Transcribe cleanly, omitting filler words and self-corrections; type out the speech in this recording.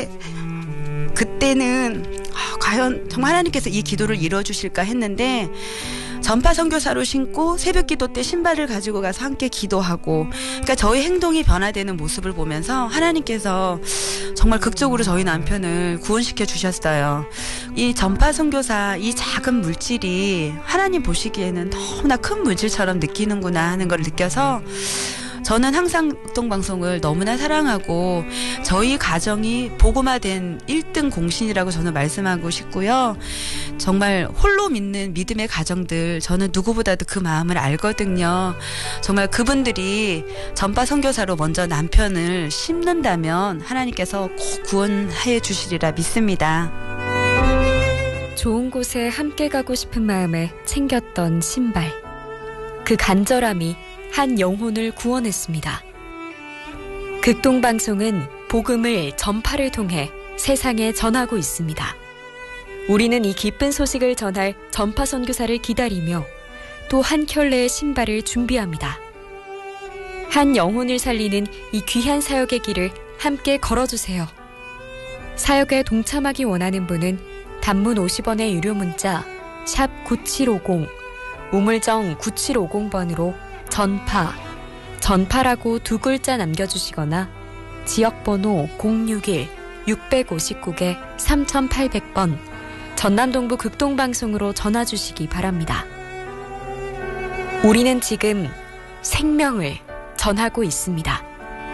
그때는 과연 정말 하나님께서 이 기도를 이뤄주실까 했는데 전파 선교사로 신고 새벽 기도 때 신발을 가지고 가서 함께 기도하고, 그러니까 저희 행동이 변화되는 모습을 보면서 하나님께서 정말 극적으로 저희 남편을 구원시켜 주셨어요. 이 전파 선교사, 이 작은 물질이 하나님 보시기에는 너무나 큰 물질처럼 느끼는구나 하는 걸 느껴서 저는 항상 극동방송을 너무나 사랑하고 저희 가정이 복음화된 1등 공신이라고 저는 말씀하고 싶고요. 정말 홀로 믿는 믿음의 가정들, 저는 누구보다도 그 마음을 알거든요. 정말 그분들이 전파 선교사로 먼저 남편을 심는다면 하나님께서 꼭 구원해 주시리라 믿습니다. 좋은 곳에 함께 가고 싶은 마음에 챙겼던 신발. 그 간절함이 한 영혼을 구원했습니다. 극동방송은 복음을 전파를 통해 세상에 전하고 있습니다. 우리는 이 기쁜 소식을 전할 전파 선교사를 기다리며 또 한 켤레의 신발을 준비합니다. 한 영혼을 살리는 이 귀한 사역의 길을 함께 걸어주세요. 사역에 동참하기 원하는 분은 단문 50원의 유료 문자 샵 9750, 우물정 9750번으로 전파라고 두 글자 남겨주시거나 지역번호 061-659-3800번 전남동부 극동방송으로 전화주시기 바랍니다. 우리는 지금 생명을 전하고 있습니다.